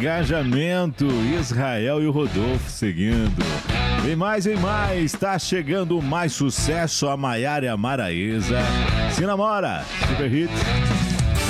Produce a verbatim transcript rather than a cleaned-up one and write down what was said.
engajamento. Israel e o Rodolfo seguindo. Vem mais, vem mais. Tá chegando mais sucesso. A Maiara e a Maraísa. Se namora. Super Hit.